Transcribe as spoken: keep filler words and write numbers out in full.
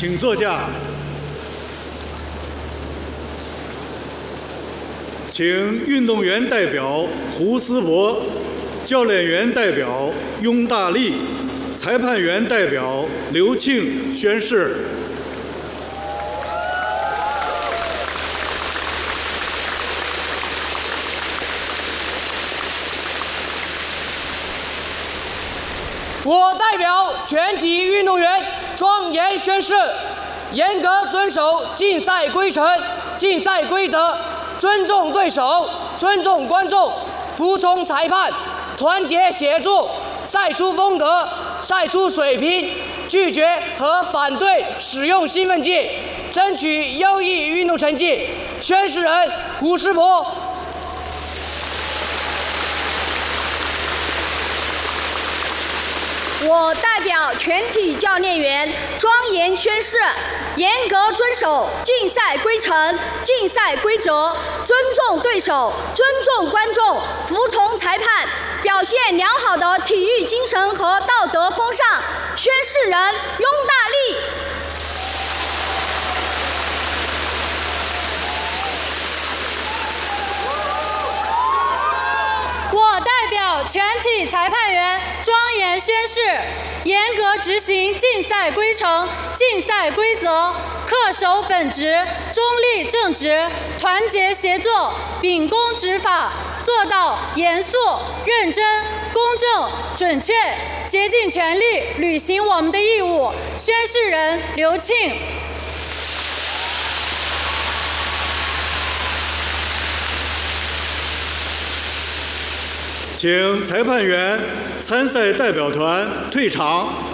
请坐下。请运动员代表胡思博、教练员代表雍大力、裁判员代表刘庆宣誓。 我代表全体运动员庄严宣誓，严格遵守竞赛规程、竞赛规则，尊重对手，尊重观众，服从裁判，团结协作，赛出风格，赛出水平，拒绝和反对使用兴奋剂，争取优异运动成绩。宣誓人胡思博。 我代表全体教练员庄严宣誓，严格遵守竞赛规程、竞赛规则，尊重对手，尊重观众，服从裁判，表现良好的体育精神和道德风尚。宣誓人雍大力。 我代表全体裁判员庄严宣誓，严格执行竞赛规程、竞赛规则，恪守本职，中立正直，团结协作，秉公执法，做到严肃、认真、公正、准确，竭尽全力履行我们的义务。宣誓人刘庆。 请裁判员、参赛代表团退场。